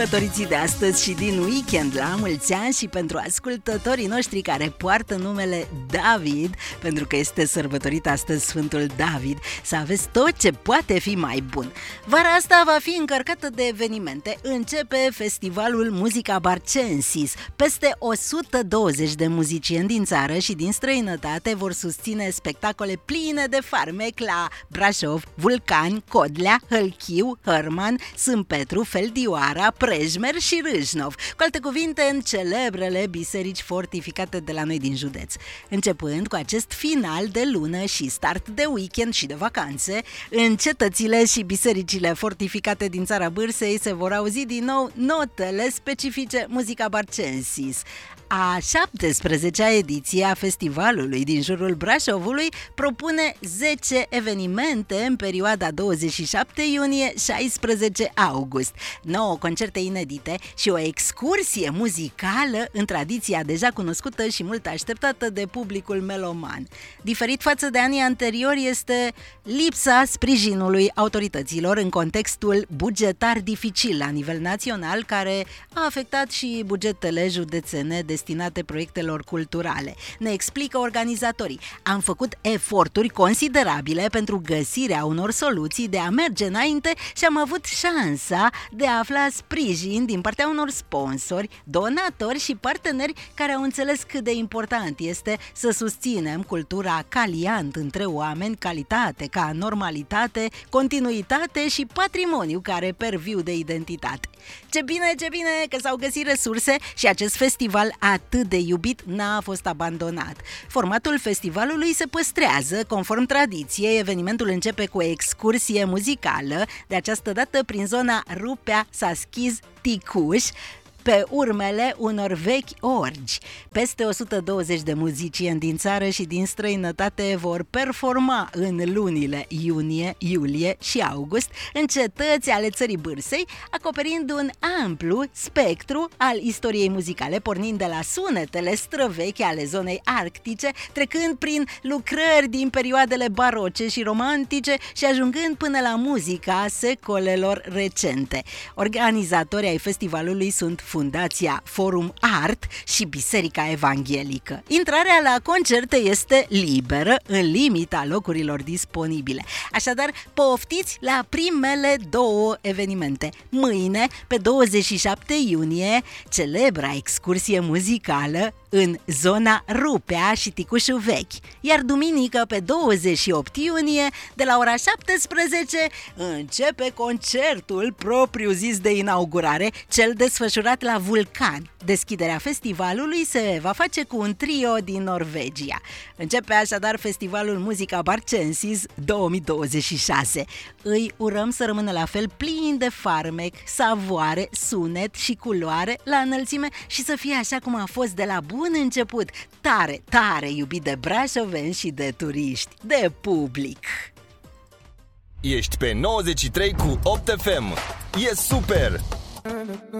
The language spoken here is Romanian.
Sărbătoriții de astăzi și din weekend, la mulți ani și pentru ascultătorii noștri care poartă numele David, pentru că este sărbătorit astăzi Sfântul David, să aveți tot ce poate fi mai bun. Vara asta va fi încărcată de evenimente. Începe festivalul Musica Barcensis. Peste 120 de muzicieni din țară și din străinătate vor susține spectacole pline de farmec la Brașov, Vulcani, Codlea, Hălchiu, Hărman, Sâmpetru, Feldioara, Prejmer și Râșnov, cu alte cuvinte în celebrele biserici fortificate de la noi din județ. Începând cu acest final de lună și start de weekend și de vacanțe, în cetățile și bisericile fortificate din țara Bârsei se vor auzi din nou notele specifice Musica Barcensis. A 17-a ediție a festivalului din jurul Brașovului propune 10 evenimente în perioada 27 iunie-16 august, 9 concerte inedite și o excursie muzicală în tradiția deja cunoscută și mult așteptată de publicul meloman. Diferit față de anii anteriori este lipsa sprijinului autorităților în contextul bugetar dificil la nivel național, care a afectat și bugetele județene destinate proiectelor culturale. Ne explică organizatorii. Am făcut eforturi considerabile pentru găsirea unor soluții de a merge înainte și am avut șansa de a afla sprijin din partea unor sponsori, donatori și parteneri care au înțeles cât de important este să susținem cultura ca liant între oameni, calitate ca normalitate, continuitate și patrimoniu care perviu de identitate. Ce bine că s-au găsit resurse și acest festival atât de iubit n-a fost abandonat. Formatul festivalului se păstrează conform tradiției. Evenimentul începe cu o excursie muzicală, de această dată prin zona Rupea, Saschiz, Ticuș, pe urmele unor vechi orgi. Peste 120 de muzicieni din țară și din străinătate vor performa în lunile iunie, iulie și august în cetăți ale țării Bârsei, acoperind un amplu spectru al istoriei muzicale, pornind de la sunetele străvechi ale zonei arctice, trecând prin lucrări din perioadele baroce și romantice și ajungând până la muzica secolelor recente. Organizatorii ai festivalului sunt Fundația Forum Art și Biserica Evanghelică. Intrarea la concerte este liberă, în limita locurilor disponibile. Așadar, poftiți la primele două evenimente. Mâine, pe 27 iunie, celebra excursie muzicală în zona Rupea și Ticușul Vechi. Iar duminică, pe 28 iunie, de la ora 17, începe concertul propriu-zis de inaugurare, cel desfășurat la Vulcani. Deschiderea festivalului se va face cu un trio din Norvegia. Începe așadar festivalul Musica Barcensis 2026. Îi urăm să rămână la fel plin de farmec, savoare, sunet și culoare la înălțime și să fie așa cum a fost de la bun început, tare, tare iubit de brașoveni și de turiști, de public. Ești pe 93 cu 8 FM. E super!